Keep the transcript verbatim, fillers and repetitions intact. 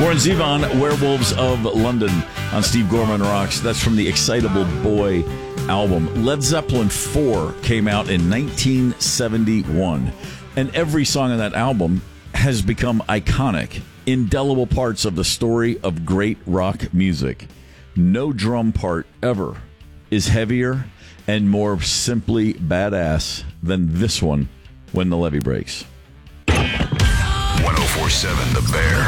Warren Zevon, Werewolves of London on Steve Gorman Rocks. That's from the Excitable Boy album. Led Zeppelin four came out in nineteen seventy-one, and every song on that album has become iconic, indelible parts of the story of great rock music. No drum part ever is heavier and more simply badass than this one, When the Levee Breaks. one oh four point seven The Bear.